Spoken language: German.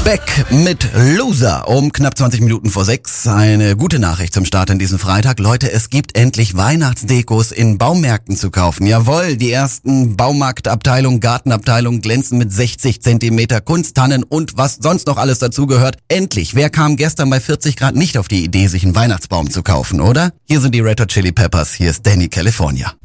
Beck mit Loser um knapp 20 Minuten vor 6. Eine gute Nachricht zum Start in diesen Freitag. Leute, es gibt endlich Weihnachtsdekos in Baumärkten zu kaufen. Jawohl, die ersten Baumarktabteilungen, Gartenabteilungen glänzen mit 60 Zentimeter Kunsttannen und was sonst noch alles dazugehört. Endlich, wer kam gestern bei 40 Grad nicht auf die Idee, sich einen Weihnachtsbaum zu kaufen, oder? Hier sind die Red Hot Chili Peppers, hier ist Danny California.